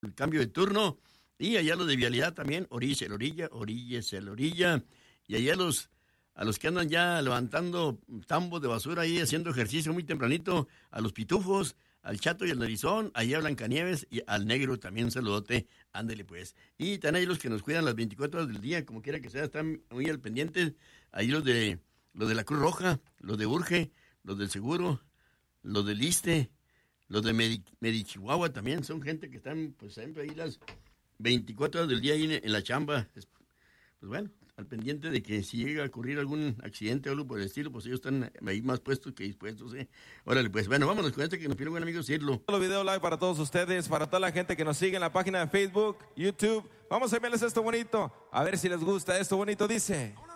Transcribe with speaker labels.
Speaker 1: el cambio de turno. Y allá los de vialidad también, oríllese la orilla, oríllese la orilla. Y allá a los que andan ya levantando tambos de basura ahí, haciendo ejercicio muy tempranito, a los pitufos, al Chato y al Narizón, allá a Blancanieves y al Negro también un saludote, ándele pues. Y también ahí los que nos cuidan las 24 horas del día, como quiera que sea, están muy al pendiente, ahí los de la Cruz Roja, los de Urge, los del Seguro, los del ISSSTE, los de Medichihuahua también, son gente que están pues siempre ahí las 24 horas del día ahí en la chamba. Pues bueno, al pendiente de que si llega a ocurrir algún accidente o algo por el estilo, pues ellos están ahí más puestos que dispuestos, ¿eh? Órale, pues bueno, vámonos con este que nos pide un buen amigo Cirlo.
Speaker 2: Los videos live para todos ustedes, para toda la gente que nos sigue en la página de Facebook, YouTube. Vamos a enviarles esto bonito, a ver si les gusta. Esto bonito dice...